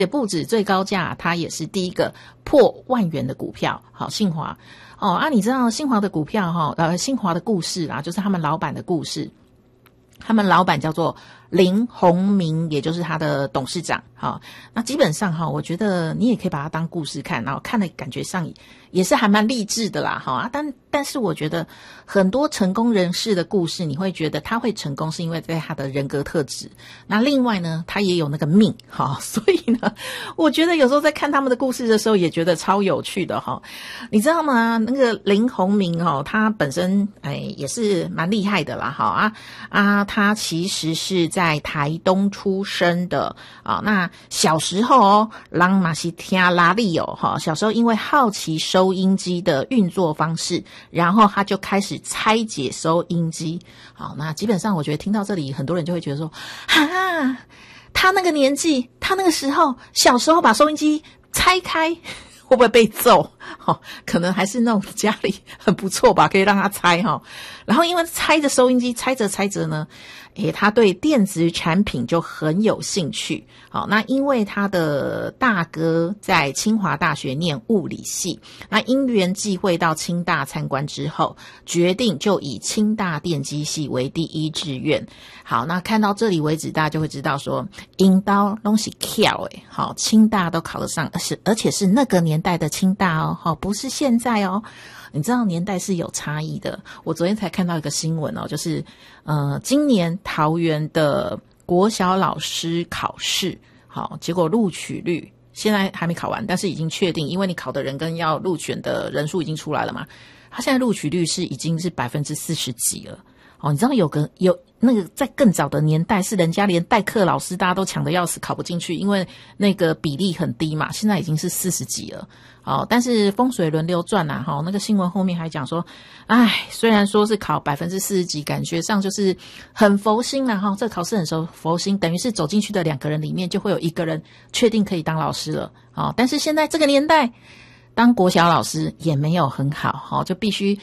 也不止最高价，它也是第一个破万元的股票。好，信华你知道信华的股票信华的故事啦，就是他们老板的故事。他们老板叫做林鸿明，也就是他的董事长。那基本上我觉得你也可以把它当故事看，然后看的感觉上也是还蛮励志的啦。但是我觉得很多成功人士的故事，你会觉得他会成功是因为在他的人格特质。那另外呢，他也有那个命所以呢，我觉得有时候在看他们的故事的时候，也觉得超有趣的你知道吗？那个林鸿明他本身也是蛮厉害的啦他其实是在台东出生的那小时候人嘛是听拉力小时候因为好奇收音机的运作方式，然后他就开始拆解收音机。那基本上我觉得听到这里，很多人就会觉得说他那个年纪，他那个时候小时候把收音机拆开会不会被揍？可能还是那种家里很不错吧，可以让他拆然后因为拆着收音机，拆着呢他对电子产品就很有兴趣。那因为他的大哥在清华大学念物理系，那因缘际会到清大参观之后，决定就以清大电机系为第一志愿。好，那看到这里为止，大家就会知道说引刀东西巧清大都考得上，而且是那个年代的清大不是现在你知道年代是有差异的。我昨天才看到一个新闻就是今年桃园的国小老师考试，结果录取率现在还没考完，但是已经确定，因为你考的人跟要录选的人数已经出来了嘛，他现在录取率已经是40%几了。你知道有那个在更早的年代，是人家连代课老师大家都抢得要死，考不进去，因为那个比例很低嘛，现在已经是40几了。但是风水轮流转那个新闻后面还讲说，虽然说是考40%几，感觉上就是很佛心啦这考试很佛心，等于是走进去的2个人里面就会有1个人确定可以当老师了。但是现在这个年代，当国小老师也没有很好就必须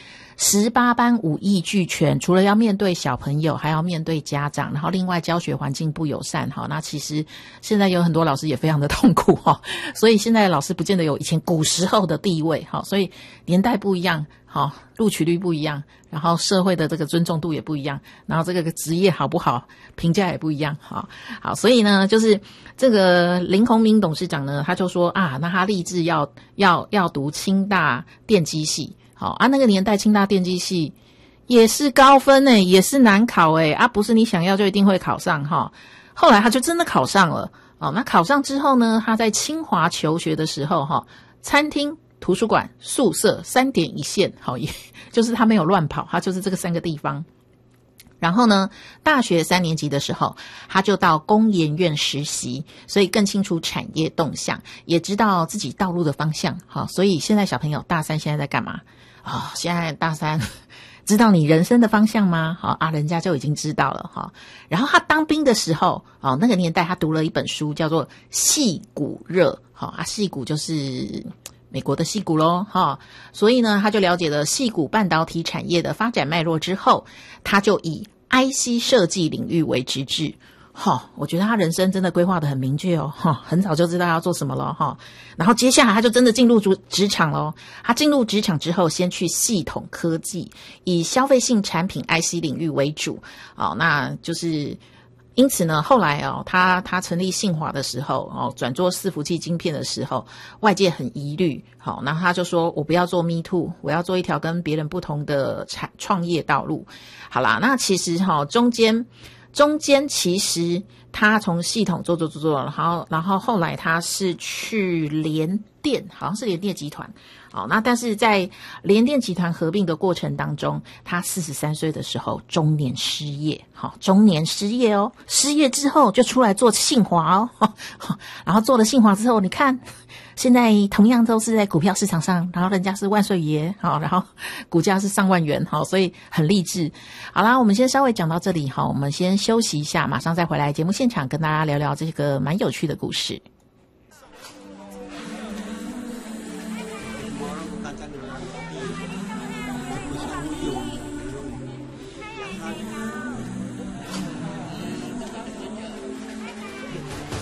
18般武艺俱全，除了要面对小朋友，还要面对家长，然后另外教学环境不友善那其实现在有很多老师也非常的痛苦所以现在的老师不见得有以前古时候的地位所以年代不一样录取率不一样，然后社会的这个尊重度也不一样，然后这个职业好不好评价也不一样好，所以呢就是这个林鸿明董事长呢，他就说那他立志要读清大电机系。那个年代清大电机系也是高分也是难考不是你想要就一定会考上后来他就真的考上了那考上之后呢，他在清华求学的时候餐厅、图书馆、宿舍3点一线也就是他没有乱跑，他就是这个3个地方。然后呢，大学3年级的时候，他就到工研院实习，所以更清楚产业动向，也知道自己道路的方向所以现在小朋友大3现在在干嘛现在大3知道你人生的方向吗？人家就已经知道了然后他当兵的时候那个年代他读了一本书叫做《矽谷热》矽谷就是美国的矽谷咯所以呢他就了解了矽谷半导体产业的发展脉络之后，他就以 IC 设计领域为职志我觉得他人生真的规划得很明确很早就知道要做什么了然后接下来他就真的进入职场了他进入职场之后，先去系统科技，以消费性产品 IC 领域为主那就是因此呢，后来他成立信华的时候转做伺服器晶片的时候，外界很疑虑然后他就说我不要做 Me Too， 我要做一条跟别人不同的创业道路。好啦，那其实中间其实他从系统做，然后后来他是去联电，好像是联电集团那但是在联电集团合并的过程当中，他43岁的时候中年失业失业之后就出来做信华然后做了信华之后，你看现在同样都是在股票市场上，然后人家是万岁爷然后股价是上万元所以很励志。好啦，我们先稍微讲到这里我们先休息一下，马上再回来节目现场跟大家聊聊这个蛮有趣的故事。